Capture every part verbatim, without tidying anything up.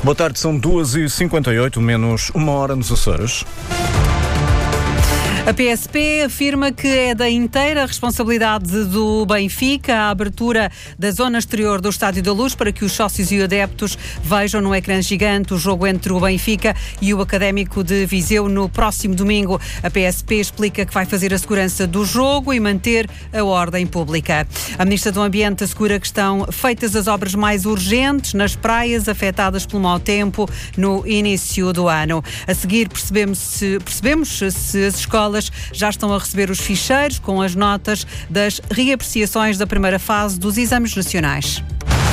Boa tarde, são duas e cinquenta e oito, menos uma hora nos Açores. A P S P afirma que é da inteira responsabilidade do Benfica a abertura da zona exterior do Estádio da Luz para que os sócios e adeptos vejam no ecrã gigante o jogo entre o Benfica e o Académico de Viseu no próximo domingo. A P S P explica que vai fazer a segurança do jogo e manter a ordem pública. A Ministra do Ambiente assegura que estão feitas as obras mais urgentes nas praias afetadas pelo mau tempo no início do ano. A seguir percebemos se, percebemos se as escolas já estão a receber os ficheiros com as notas das reapreciações da primeira fase dos exames nacionais.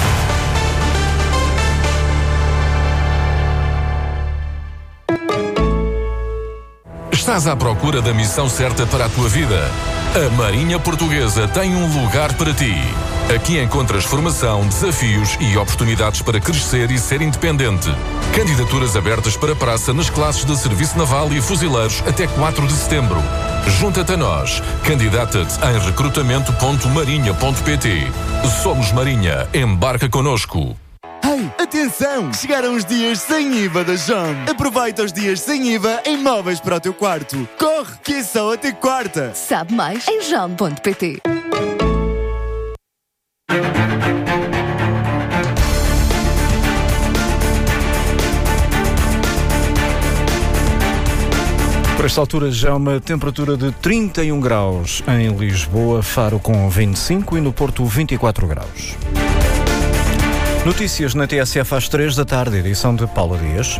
Estás à procura da missão certa para a tua vida? A Marinha Portuguesa tem um lugar para ti. Aqui encontras formação, desafios e oportunidades para crescer e ser independente. Candidaturas abertas para praça nas classes de Serviço Naval e Fuzileiros até quatro de setembro. Junta-te a nós. Candidata-te em recrutamento ponto marinha ponto pt. Somos Marinha. Embarca connosco. Ei, atenção! Chegaram os dias sem I V A da Jom. Aproveita os dias sem I V A em móveis para o teu quarto. Corre, que é só até quarta. Sabe mais em jom ponto pt. Por esta altura já uma temperatura de trinta e um graus em Lisboa, Faro com vinte e cinco e no Porto vinte e quatro graus. Notícias na T S F às três da tarde, edição de Paula Dias.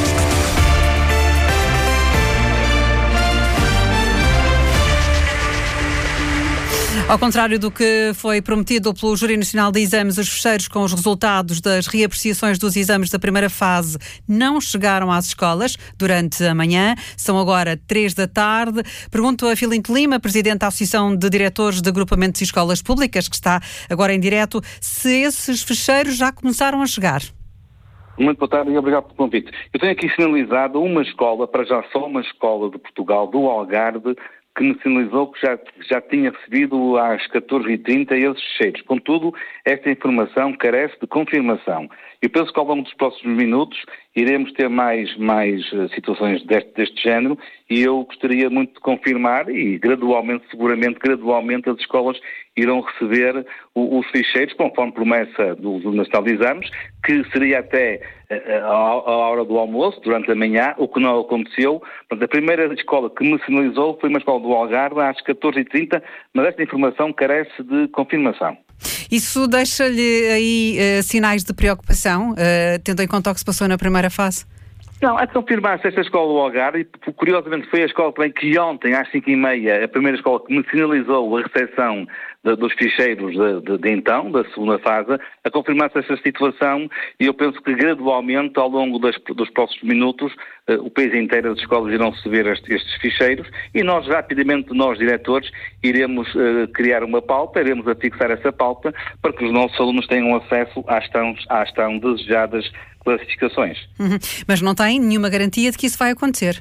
Ao contrário do que foi prometido pelo Júri Nacional de Exames, os fecheiros com os resultados das reapreciações dos exames da primeira fase não chegaram às escolas durante a manhã. São agora três da tarde. Pergunto a Filinto Lima, Presidente da Associação de Diretores de Agrupamentos e Escolas Públicas, que está agora em direto, se esses fecheiros já começaram a chegar. Muito boa tarde e obrigado pelo convite. Eu tenho aqui sinalizado uma escola, para já só uma escola de Portugal, do Algarve, que me sinalizou que já, já tinha recebido às catorze e trinta esses fecheiros. Contudo, esta informação carece de confirmação. Eu penso que ao longo dos próximos minutos iremos ter mais, mais uh, situações deste, deste género e eu gostaria muito de confirmar e gradualmente, seguramente, gradualmente as escolas irão receber o, os ficheiros, conforme promessa do, do Nacional de Exames, que seria até uh, à, à hora do almoço, durante a manhã, o que não aconteceu. Portanto, a primeira escola que me sinalizou foi uma escola do Algarve às catorze e trinta, mas esta informação carece de confirmação. Isso deixa-lhe aí uh, sinais de preocupação, uh, tendo em conta o que se passou na primeira fase? Não, a confirmar-se esta escola do Algarve, e curiosamente foi a escola também que ontem, às cinco e meia, a primeira escola que me sinalizou a recepção de, dos ficheiros de, de, de então, da segunda fase, a confirmar-se esta situação, e eu penso que gradualmente, ao longo das, dos próximos minutos, uh, o país inteiro, as escolas irão receber este, estes ficheiros, e nós rapidamente, nós diretores, iremos uh, criar uma pauta, iremos afixar essa pauta, para que os nossos alunos tenham acesso às tão, às tão desejadas classificações. Uhum. Mas não tem nenhuma garantia de que isso vai acontecer?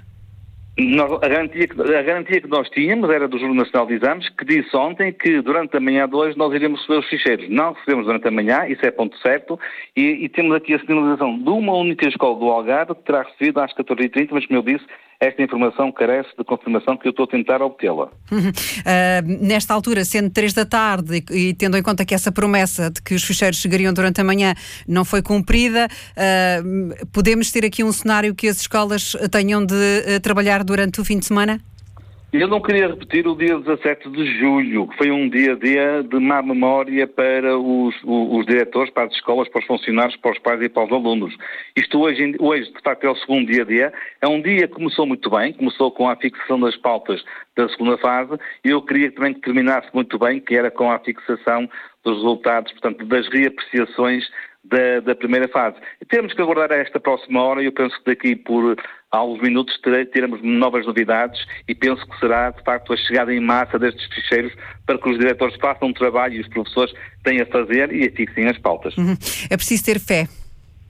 Nós, a, garantia que, a garantia que nós tínhamos era do Júri Nacional de Exames, que disse ontem que durante a manhã de hoje nós iríamos receber os ficheiros. Não recebemos durante a manhã, isso é ponto certo, e, e temos aqui a sinalização de uma única escola do Algarve que terá recebido às catorze e trinta, mas como eu disse, esta informação carece de confirmação que eu estou a tentar obtê-la. Uhum. Uh, nesta altura, sendo três da tarde e, e tendo em conta que essa promessa de que os ficheiros chegariam durante a manhã não foi cumprida, uh, podemos ter aqui um cenário que as escolas tenham de uh, trabalhar durante o fim de semana? Eu não queria repetir o dia dezassete de julho, que foi um dia, dia de má memória para os, os, os diretores, para as escolas, para os funcionários, para os pais e para os alunos. Isto hoje, hoje de facto, é o segundo dia-a-dia. É um dia que começou muito bem, começou com a fixação das pautas da segunda fase, e eu queria também que terminasse muito bem, que era com a fixação dos resultados, portanto, das reapreciações Da, da primeira fase. Temos que aguardar a esta próxima hora e eu penso que daqui por alguns minutos teremos novas novidades e penso que será, de facto, a chegada em massa destes ficheiros para que os diretores façam um trabalho e os professores têm a fazer e afixem as pautas. Uhum. É preciso ter fé.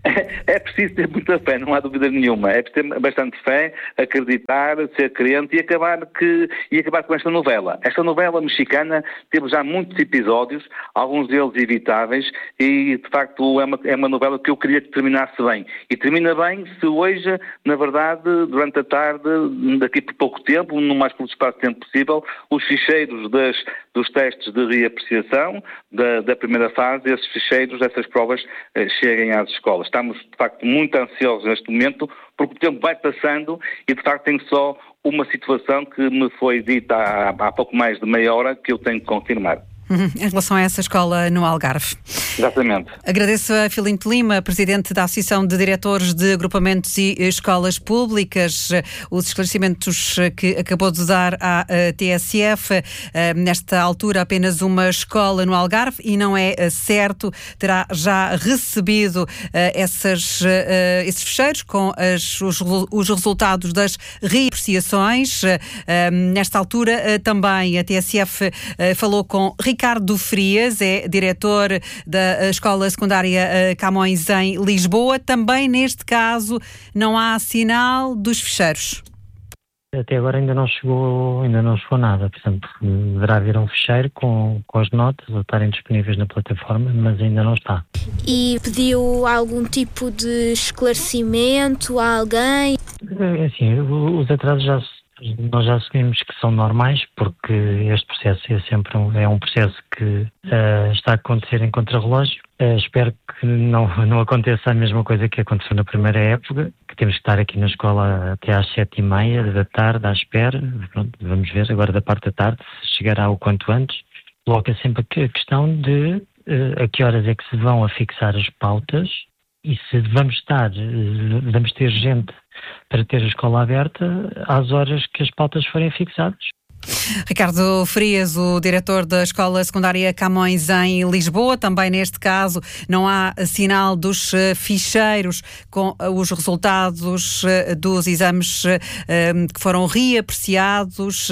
É preciso ter muita fé, não há dúvida nenhuma. É preciso ter bastante fé, acreditar, ser crente e acabar, que, e acabar com esta novela. Esta novela mexicana teve já muitos episódios, alguns deles evitáveis, e de facto é uma, é uma novela que eu queria que terminasse bem. E termina bem se hoje, na verdade, durante a tarde, daqui por pouco tempo, no mais curto espaço de tempo possível, os ficheiros das, dos testes de reapreciação da, da primeira fase, esses ficheiros, essas provas, eh, cheguem às escolas. Estamos, de facto, muito ansiosos neste momento, porque o tempo vai passando e, de facto, tenho só uma situação que me foi dita há, há pouco mais de meia hora que eu tenho que confirmar. Uhum, em relação a essa escola no Algarve. Exatamente. Agradeço a Filinto Lima, Presidente da Associação de Diretores de Agrupamentos e Escolas Públicas, os esclarecimentos que acabou de dar à T S F. Nesta altura, apenas uma escola no Algarve, e não é certo, terá já recebido essas, esses fecheiros com as, os, os resultados das reapreciações. Nesta altura, também a T S F falou com Ricardo Ricardo Frias, é diretor da Escola Secundária Camões em Lisboa. Também neste caso não há sinal dos fecheiros. Até agora ainda não chegou, ainda não chegou nada, portanto deverá haver um fecheiro com, com as notas a estarem disponíveis na plataforma, mas ainda não está. E pediu algum tipo de esclarecimento a alguém? Assim, os atrasos já nós já assumimos que são normais, porque este processo é sempre um, é um processo que uh, está a acontecer em contrarrelógio. Uh, espero que não, não aconteça a mesma coisa que aconteceu na primeira época, que temos que estar aqui na escola até às sete e meia da tarde à espera. Pronto, vamos ver agora da parte da tarde se chegará o quanto antes. Coloca sempre a questão de uh, a que horas é que se vão afixar as pautas e se vamos estar, uh, vamos ter gente para ter a escola aberta às horas que as pautas forem fixadas. Ricardo Frias, o diretor da Escola Secundária Camões em Lisboa. Também neste caso não há sinal dos ficheiros com os resultados dos exames que foram reapreciados.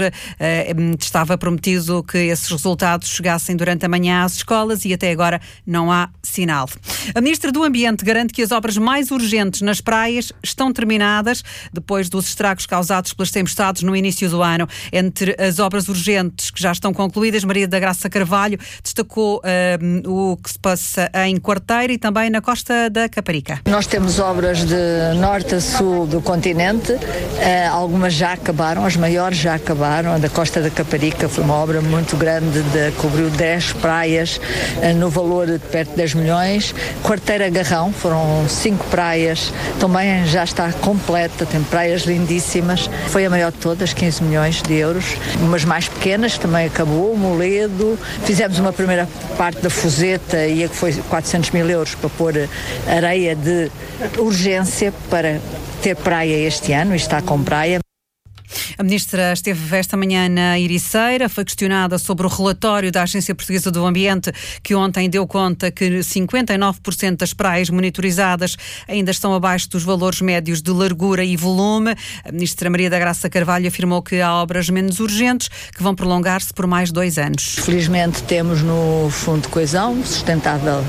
Estava prometido que esses resultados chegassem durante a manhã às escolas e até agora não há sinal. A Ministra do Ambiente garante que as obras mais urgentes nas praias estão terminadas depois dos estragos causados pelas tempestades no início do ano. Entre as obras urgentes que já estão concluídas, Maria da Graça Carvalho destacou um, o que se passa em Quarteira e também na Costa da Caparica. Nós temos obras de norte a sul do continente, uh, algumas já acabaram, as maiores já acabaram. A da Costa da Caparica foi uma obra muito grande, de, cobriu dez praias uh, no valor de perto de dez milhões. Quarteira Garrão, foram cinco praias, também já está completa, tem praias lindíssimas, foi a maior de todas, quinze milhões de euros. Umas mais pequenas, que também acabou, Moledo. Fizemos uma primeira parte da Fuseta e a que foi quatrocentos mil euros para pôr areia de urgência para ter praia este ano, e está com praia. A Ministra esteve esta manhã na Ericeira, foi questionada sobre o relatório da Agência Portuguesa do Ambiente, que ontem deu conta que cinquenta e nove por cento das praias monitorizadas ainda estão abaixo dos valores médios de largura e volume. A Ministra Maria da Graça Carvalho afirmou que há obras menos urgentes que vão prolongar-se por mais dois anos. Felizmente temos no Fundo de Coesão Sustentável,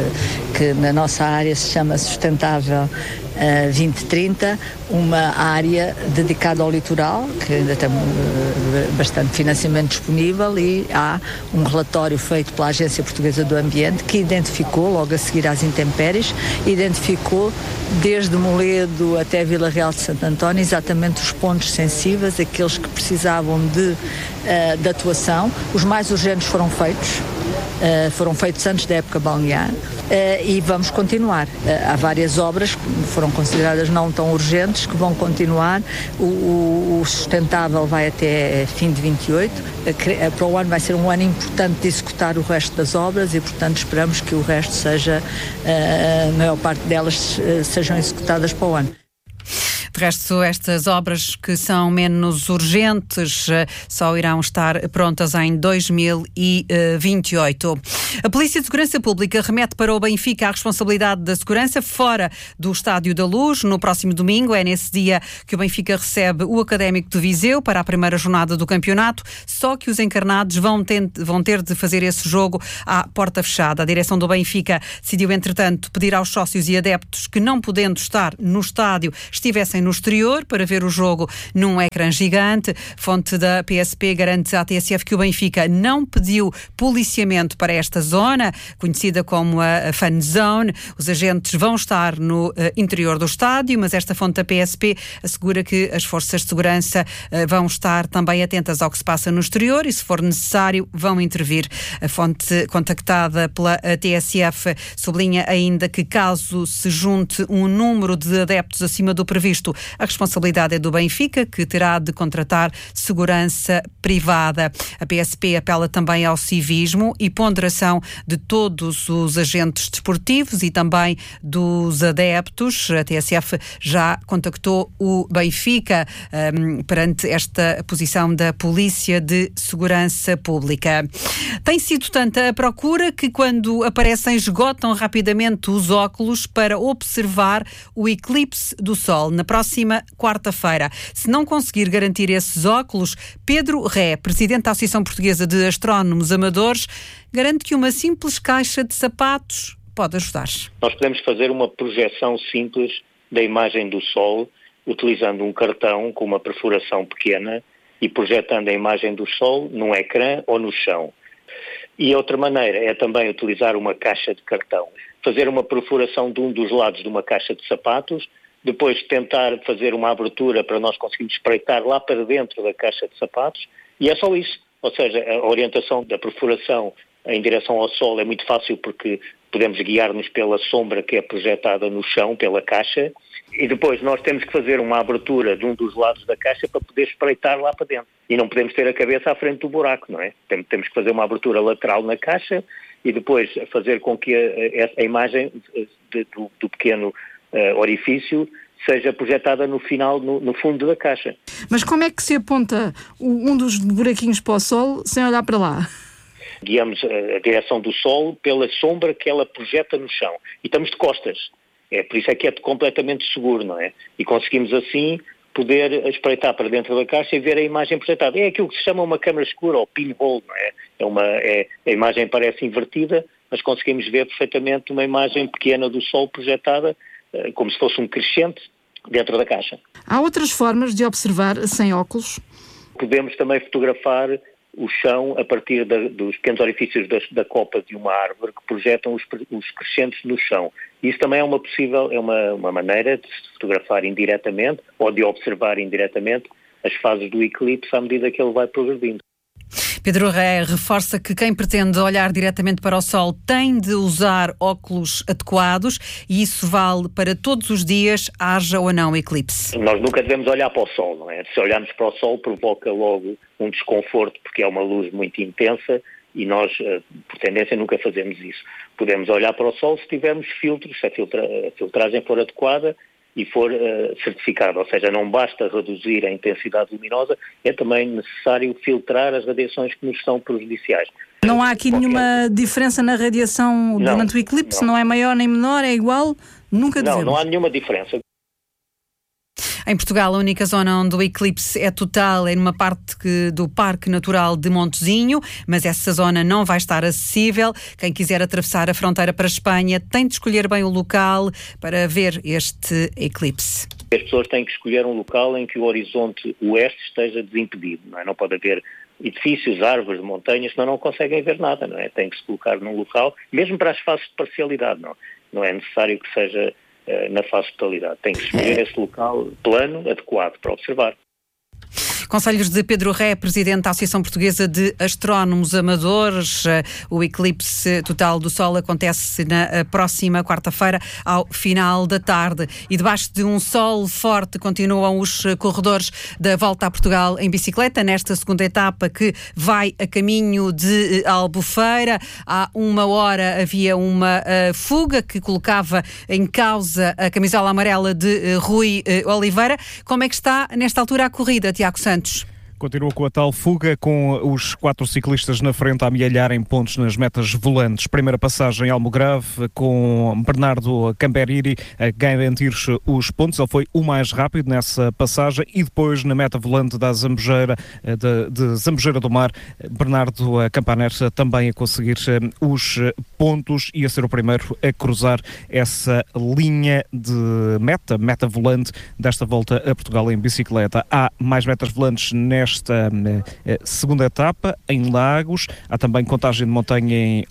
que na nossa área se chama Sustentável Uh, vinte trinta, uma área dedicada ao litoral, que ainda tem uh, bastante financiamento disponível, e há um relatório feito pela Agência Portuguesa do Ambiente que identificou, logo a seguir às intempéries, identificou desde Moledo até Vila Real de Santo António exatamente os pontos sensíveis, aqueles que precisavam de, uh, de atuação. Os mais urgentes foram feitos. Uh, foram feitos antes da época balnear uh, e vamos continuar. Uh, há várias obras que foram consideradas não tão urgentes que vão continuar. O, o, o sustentável vai até fim de vinte e oito. Uh, para o ano vai ser um ano importante de executar o resto das obras e, portanto, esperamos que o resto seja, uh, a maior parte delas uh, sejam executadas para o ano. De resto, estas obras que são menos urgentes só irão estar prontas em dois mil e vinte e oito. A Polícia de Segurança Pública remete para o Benfica a responsabilidade da segurança fora do Estádio da Luz. No próximo domingo, é nesse dia que o Benfica recebe o Académico de Viseu para a primeira jornada do campeonato, só que os encarnados vão ter, vão ter de fazer esse jogo à porta fechada. A direção do Benfica decidiu, entretanto, pedir aos sócios e adeptos que, não podendo estar no estádio, estivessem no exterior para ver o jogo num ecrã gigante. Fonte da P S P garante à T S F que o Benfica não pediu policiamento para esta zona, conhecida como a Fan Zone. Os agentes vão estar no uh, interior do estádio, mas esta fonte da P S P assegura que as forças de segurança uh, vão estar também atentas ao que se passa no exterior e, se for necessário, vão intervir. A fonte contactada pela T S F sublinha ainda que, caso se junte um número de adeptos acima do previsto, a responsabilidade é do Benfica, que terá de contratar segurança privada. A P S P apela também ao civismo e ponderação de todos os agentes desportivos e também dos adeptos. A T S F já contactou o Benfica um, perante esta posição da Polícia de Segurança Pública. Tem sido tanta a procura que, quando aparecem, esgotam rapidamente os óculos para observar o eclipse do Sol na próxima quarta-feira. Se não conseguir garantir esses óculos, Pedro Ré, presidente da Associação Portuguesa de Astrónomos Amadores, garante que uma simples caixa de sapatos pode ajudar. Nós podemos fazer uma projeção simples da imagem do Sol, utilizando um cartão com uma perfuração pequena e projetando a imagem do Sol num ecrã ou no chão. E outra maneira é também utilizar uma caixa de cartão, fazer uma perfuração de um dos lados de uma caixa de sapatos, depois tentar fazer uma abertura para nós conseguirmos espreitar lá para dentro da caixa de sapatos, e é só isso. Ou seja, a orientação da perfuração em direção ao Sol é muito fácil, porque podemos guiar-nos pela sombra que é projetada no chão, pela caixa, e depois nós temos que fazer uma abertura de um dos lados da caixa para poder espreitar lá para dentro. E não podemos ter a cabeça à frente do buraco, não é? Temos que fazer uma abertura lateral na caixa e depois fazer com que a, a imagem de, do, do pequeno uh, orifício seja projetada no final, no, no fundo da caixa. Mas como é que se aponta um dos buraquinhos para o Sol sem olhar para lá? Guiamos a direção do Sol pela sombra que ela projeta no chão. E estamos de costas. É, por isso é que é completamente seguro, não é? E conseguimos assim poder espreitar para dentro da caixa e ver a imagem projetada. É aquilo que se chama uma câmara escura, ou pinhole, não é? É uma, é, a imagem parece invertida, mas conseguimos ver perfeitamente uma imagem pequena do Sol projetada, como se fosse um crescente, dentro da caixa. Há outras formas de observar sem óculos? Podemos também fotografar o chão a partir da, dos pequenos orifícios da, da copa de uma árvore que projetam os, os crescentes no chão. Isso também é uma possível, é uma, uma maneira de se fotografar indiretamente ou de observar indiretamente as fases do eclipse à medida que ele vai progredindo. Pedro Ré reforça que quem pretende olhar diretamente para o Sol tem de usar óculos adequados e isso vale para todos os dias, haja ou não eclipse. Nós nunca devemos olhar para o Sol, não é? Se olharmos para o Sol provoca logo um desconforto porque é uma luz muito intensa e nós, por tendência, nunca fazemos isso. Podemos olhar para o Sol se tivermos filtros, se a, filtra, a filtragem for adequada e for uh, certificado, ou seja, não basta reduzir a intensidade luminosa, é também necessário filtrar as radiações que nos são prejudiciais. Não há aqui Qualquer... nenhuma diferença na radiação não, durante o eclipse? Não. não é maior nem menor, é igual? Nunca devemos. Não, não há nenhuma diferença. Em Portugal, a única zona onde o eclipse é total é numa parte que, do Parque Natural de Montezinho, mas essa zona não vai estar acessível. Quem quiser atravessar a fronteira para a Espanha tem de escolher bem o local para ver este eclipse. As pessoas têm que escolher um local em que o horizonte oeste esteja desimpedido, não é? Não pode haver edifícios, árvores, montanhas, senão não conseguem ver nada, não é? Tem que se colocar num local, mesmo para as fases de parcialidade, não, não é necessário que seja na fase de totalidade. Tem que escolher esse local plano, adequado para observar. Conselhos de Pedro Ré, presidente da Associação Portuguesa de Astrónomos Amadores. O eclipse total do Sol acontece na próxima quarta-feira, ao final da tarde. E debaixo de um sol forte continuam os corredores da Volta a Portugal em bicicleta, nesta segunda etapa que vai a caminho de Albufeira. Há uma hora havia uma uh, fuga que colocava em causa a camisola amarela de uh, Rui uh, Oliveira. Como é que está nesta altura a corrida, Tiago Santos? Continua com a tal fuga, com os quatro ciclistas na frente a amealharem pontos nas metas volantes. Primeira passagem em Almograve, com Bernardo Camberiri a garantir os pontos. Ele foi o mais rápido nessa passagem. E depois, na meta volante da Zambujeira, de, de Zambujeira do Mar, Bernardo Campaner também a conseguir os pontos e a ser o primeiro a cruzar essa linha de meta, meta volante desta Volta a Portugal em bicicleta. Há mais metas volantes nesta Esta uh, segunda etapa em Lagos. Há também contagem de montanha em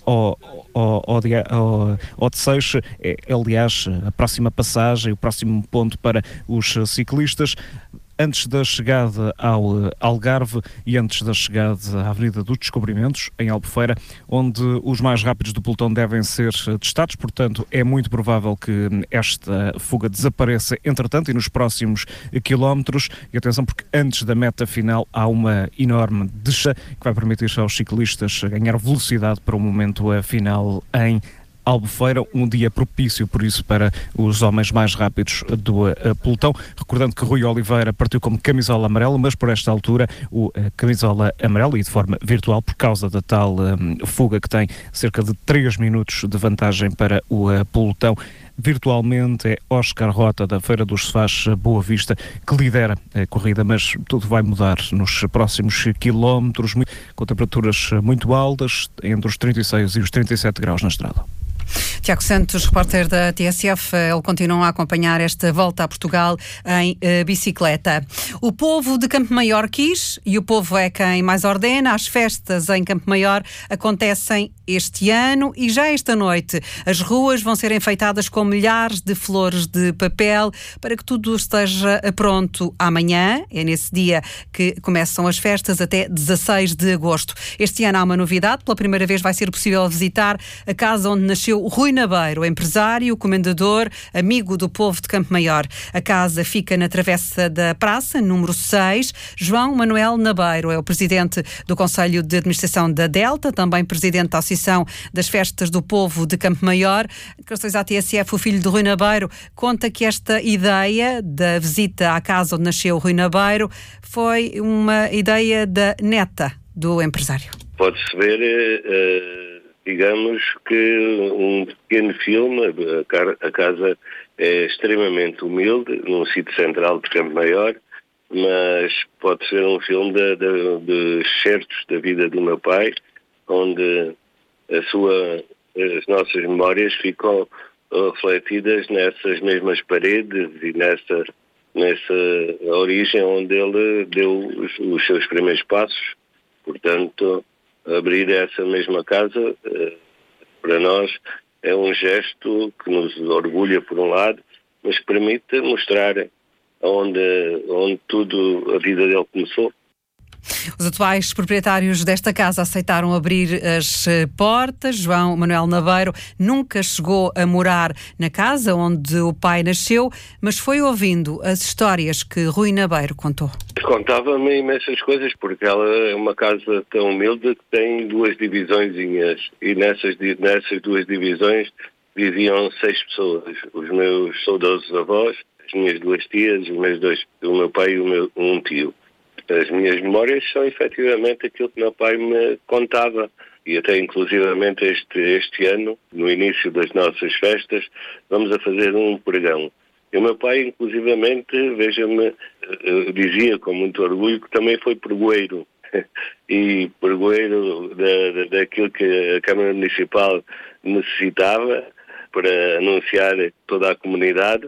Odeceixe. É, aliás, a próxima passagem, o próximo ponto para os ciclistas, antes da chegada ao Algarve e antes da chegada à Avenida dos Descobrimentos, em Albufeira, onde os mais rápidos do pelotão devem ser testados. Portanto, é muito provável que esta fuga desapareça, entretanto, e nos próximos quilómetros. E atenção, porque antes da meta final há uma enorme deixa que vai permitir aos ciclistas ganhar velocidade para o momento final em Albufeira, um dia propício, por isso, para os homens mais rápidos do uh, pelotão. Recordando que Rui Oliveira partiu como camisola amarela, mas por esta altura o uh, camisola amarela, e de forma virtual, por causa da tal um, fuga que tem cerca de três minutos de vantagem para o uh, pelotão. Virtualmente é Óscar Rota, da Feira dos Sofás Boa Vista, que lidera a corrida, mas tudo vai mudar nos próximos quilómetros, com temperaturas muito altas, entre os trinta e seis e os trinta e sete graus na estrada. Tiago Santos, repórter da T S F, ele continua a acompanhar esta Volta a Portugal em uh, bicicleta. O povo de Campo Maior quis, e o povo é quem mais ordena. As festas em Campo Maior acontecem este ano e já esta noite as ruas vão ser enfeitadas com milhares de flores de papel para que tudo esteja pronto amanhã. É nesse dia que começam as festas até dezasseis de agosto. Este ano há uma novidade. Pela primeira vez vai ser possível visitar a casa onde nasceu Rui Nabeiro, empresário, comendador, amigo do povo de Campo Maior. A casa fica na Travessa da Praça, número seis. João Manuel Nabeiro é o presidente do Conselho de Administração da Delta, também presidente da Associação das Festas do Povo de Campo Maior. Declarações à T S F, o filho de Rui Nabeiro conta que esta ideia da visita à casa onde nasceu Rui Nabeiro foi uma ideia da neta do empresário. Pode-se ver... Uh... Digamos que um pequeno filme, a casa é extremamente humilde, num sítio central de Campo Maior, mas pode ser um filme de, de, de excertos da vida do meu pai, onde a sua, as nossas memórias ficam refletidas nessas mesmas paredes e nessa, nessa origem onde ele deu os, os seus primeiros passos. Portanto, abrir essa mesma casa, para nós, é um gesto que nos orgulha por um lado, mas que permite mostrar onde, onde tudo, a vida dele começou. Os atuais proprietários desta casa aceitaram abrir as portas. João Manuel Nabeiro nunca chegou a morar na casa onde o pai nasceu, mas foi ouvindo as histórias que Rui Nabeiro contou. Contava-me imensas coisas, porque ela é uma casa tão humilde que tem duas divisõezinhas, e nessas, nessas duas divisões viviam seis pessoas. Os meus saudosos avós, as minhas duas tias, os meus dois, o meu pai e o meu, um tio. As minhas memórias são efetivamente aquilo que meu pai me contava, e até inclusivamente este, este ano, no início das nossas festas, vamos a fazer um pregão. E o meu pai, inclusivamente, veja-me, dizia com muito orgulho que também foi pregoeiro, e pregoeiro da, da, daquilo que a Câmara Municipal necessitava para anunciar toda a comunidade,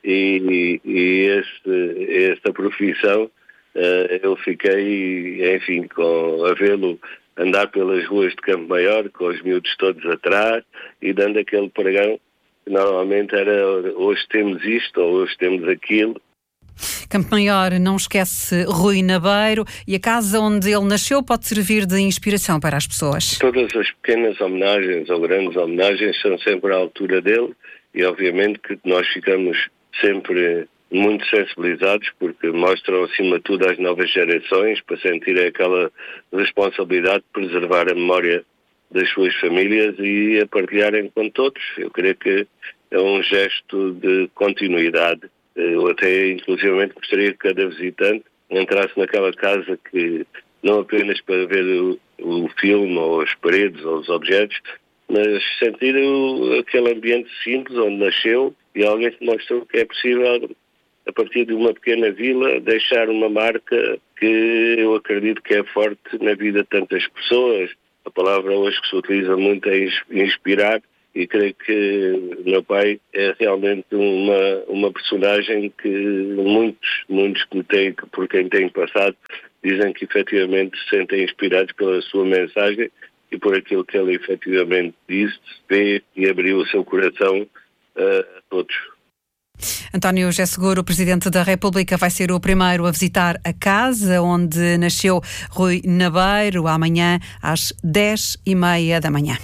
e, e esse, esta profissão, Uh, eu fiquei, enfim, com, a vê-lo andar pelas ruas de Campo Maior, com os miúdos todos atrás, e dando aquele pregão que normalmente era hoje temos isto ou hoje temos aquilo. Campo Maior não esquece Rui Nabeiro e a casa onde ele nasceu pode servir de inspiração para as pessoas. Todas as pequenas homenagens ou grandes homenagens são sempre à altura dele e obviamente que nós ficamos sempre muito sensibilizados porque mostram acima de tudo às novas gerações para sentirem aquela responsabilidade de preservar a memória das suas famílias e a partilharem com todos. Eu creio que é um gesto de continuidade. Eu até, inclusivamente, gostaria que cada visitante entrasse naquela casa que, não apenas para ver o, o filme ou as paredes ou os objetos, mas sentir o, aquele ambiente simples onde nasceu e alguém que mostrou que é possível, a partir de uma pequena vila, deixar uma marca que eu acredito que é forte na vida de tantas pessoas. A palavra hoje que se utiliza muito é inspirar e creio que o meu pai é realmente uma, uma personagem que muitos, muitos que têm, por quem têm passado, dizem que efetivamente se sentem inspirados pela sua mensagem e por aquilo que ele efetivamente disse, vê e abriu o seu coração a todos. António José Seguro, o Presidente da República, vai ser o primeiro a visitar a casa onde nasceu Rui Nabeiro, amanhã às dez e meia da manhã.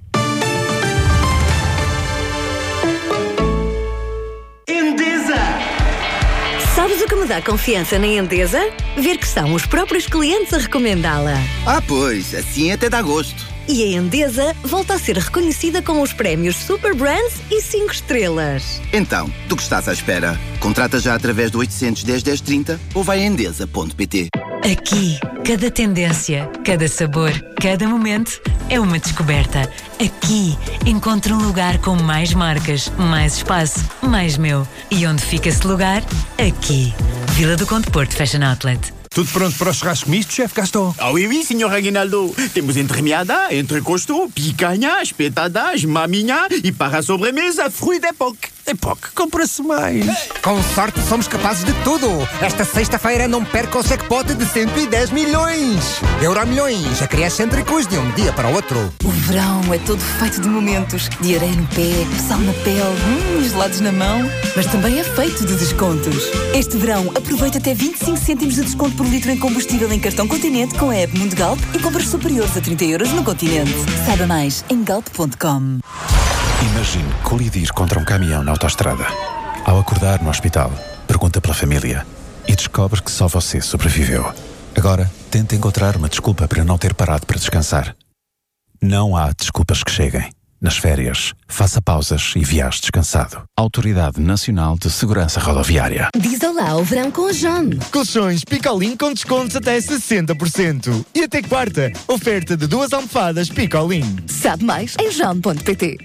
Sabes o que me dá confiança na Endesa? Ver que são os próprios clientes a recomendá-la. Ah, pois, assim até dá gosto. E a Endesa volta a ser reconhecida com os prémios Super Brands e cinco estrelas. Então, do que estás à espera? Contrata já através do oitocentos, dez, dez, trinta ou vai a endesa ponto pt. Aqui, cada tendência, cada sabor, cada momento é uma descoberta. Aqui, encontro um lugar com mais marcas, mais espaço, mais meu. E onde fica esse lugar? Aqui. Vila do Conde Porto Fashion Outlet. Tudo pronto para o churrasco misto, chefe Gaston? Ah oui, oui, senhor Aguinaldo. Temos entremeada, entrecosto, picanha, espetadas, maminha e para a sobremesa, fruit d'époque. Époque, compra-se mais. Com sorte somos capazes de tudo. Esta sexta-feira não perca o jackpot de cento e dez milhões. Euromilhões, acresce entre-cus de um dia para o outro. O verão é todo feito de momentos. De areia no pé, sal na pele, hum, gelados na mão. Mas também é feito de descontos. Este verão, aproveita até vinte e cinco cêntimos de desconto por litro em combustível em cartão Continente com a app Mundo Galp e compras superiores a trinta euros no Continente. Saiba mais em galp ponto com. Imagine colidir contra um caminhão na autoestrada. Ao acordar no hospital, pergunta pela família e descobre que só você sobreviveu. Agora, tente encontrar uma desculpa para não ter parado para descansar. Não há desculpas que cheguem. Nas férias, faça pausas e viaje descansado. Autoridade Nacional de Segurança Rodoviária. Diz olá ao verão com a John. Colchões Picolin com descontos até sessenta por cento. E até quarta, oferta de duas almofadas Picolin. Sabe mais em jam ponto pt.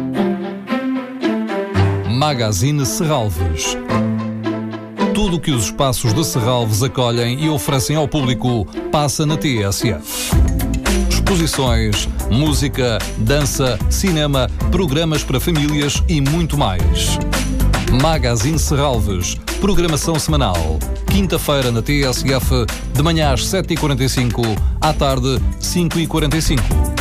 Magazine Serralves. Tudo o que os espaços de Serralves acolhem e oferecem ao público passa na T S F. Exposições, música, dança, cinema, programas para famílias e muito mais. Magazine Serralves. Programação semanal. Quinta-feira na T S F, de manhã às sete e quarenta e cinco, à tarde cinco e quarenta e cinco.